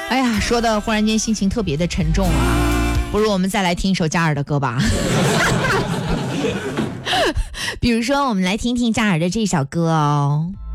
哎呀，说的忽然间心情特别的沉重啊，不如我们再来听一首嘉尔的歌吧。比如说我们来听听嘉尔的这首歌哦。